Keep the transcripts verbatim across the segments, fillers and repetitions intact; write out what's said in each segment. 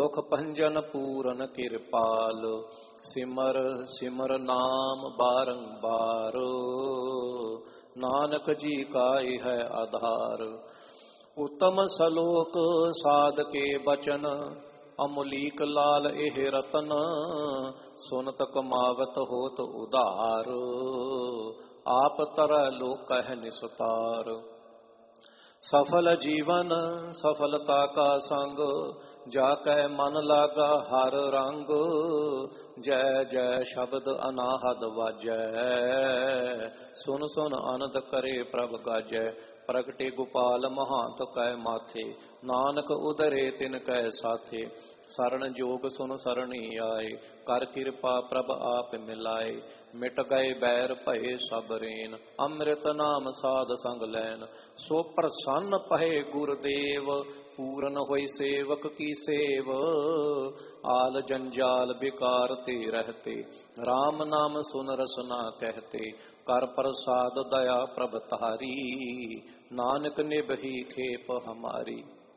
दुख भंजन पूरन कृपाल, सिमर सिमर नाम बारंबार, नानक जी का है आधार। उत्तम सलोक साध के बचन, अमुलीक लाल एह रतन, सुनत कमावत होत उदार, आप तरह लोक कह निस्तार। सफल जीवन सफलता का संग, जाकै मन लागा हर रंग, जय जय शब्द अनाहद वाजै, सुन सुन आनंद करे प्रभ गाजै। प्रगटे गोपाल महांत कै माथे, नानक उदरे तिन कै साथे। शरण जोग सुन सरणी आए, कर कृपा प्रभ आप मिलाए। मिट गए बैर भये सब रेन, अमृत नाम साध संग लैन। सो प्रसन्न पहे गुरदेव, पूरन होई सेवक की सेव। आल जंजाल बेकार ते रहते, राम नाम सुन रसना कहते। कर प्रसाद दया प्रभ तारी, नानक निभही खेप हमारी।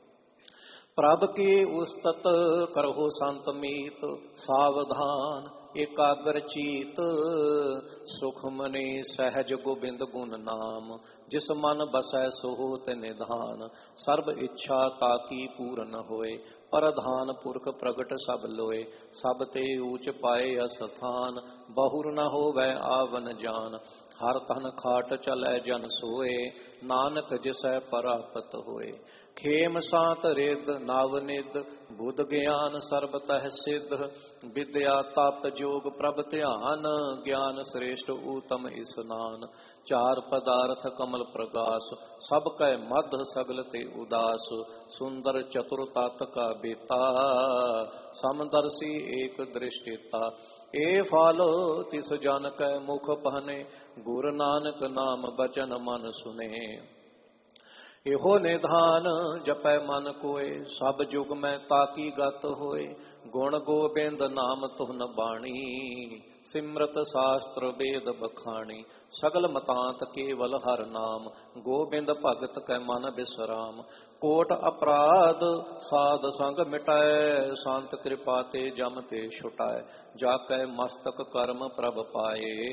प्रभ के उस्तत करहो संत मीत, सावधान एकाग्र चीत। सुख मने सहज गोबिंद गुण नाम, जिस मन बसै सो होत निधान। सर्ब इच्छा ताकी पूरन होए, परधान पुरख प्रगट सब लोए। सब ते ऊच पाए अस्थान, बहुर न होवै आवन जान। हर तन खाट चलै जन सोए, नानक जिसै परापत होए। खेम सांत रिद नवनिद, बुध ज्ञान सर्बतः सिद्ध। विद्या तप जोग प्रभ ध्यान, ज्ञान श्रेष्ठ उत्तम स्नान। चार पदार्थ कमल प्रकाश, सब कै मध्य सगल ते उदास। सुंदर चतुर तात का बेता, समदर्शी एक दृष्टिता। ए फालो तिस जन कै मुख पहने, गुर नानक नाम बचन मन सुने। एहो निधान जपै मन कोय, सब जुग में ताकी गत होए। गुण गोबिंद नाम तुहन बाणी, सिमरत शास्त्र वेद बखानी। सगल मतांत केवल हर नाम, गोबिंद भगत कै मन बिसराम। कोट अपराध साध संग मिटाए, संत कृपा ते जम ते छुटाए। जाकै मस्तक कर्म प्रभ पाए,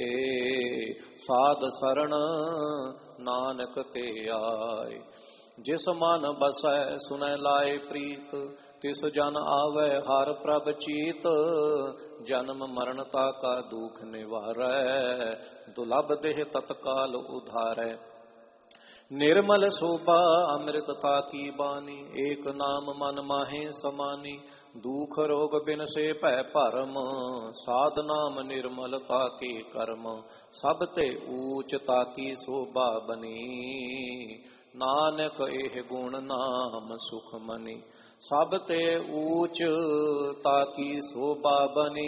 साध शरण नानक ते आए। जिस मन बसै सुनै लाए प्रीत, तिस जन आवे हर प्रभ चीत। जन्म मरणता का दुख निवारै, दुलभ देह तत्काल उधारै। निर्मल शोभा अमृतता की बानी, एक नाम मन माहे समानी। दुख रोग बिन से भय भरम, साध नाम निर्मलता के कर्म। सब ते ऊचता की शोभा बनी, नानक एह गुण नाम सुख मनी। सब ते ऊच ताकी शोभा बनी,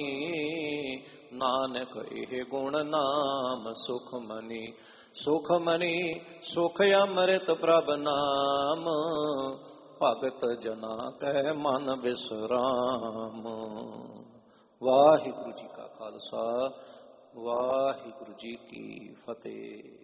नानक एह गुण नाम सुख मनी। सुख मनी सुख अमृत प्रभ नाम, भगत जना कै मन विश्राम। वाहिगुरु जी का खालसा, वाहिगुरु जी की फतेह।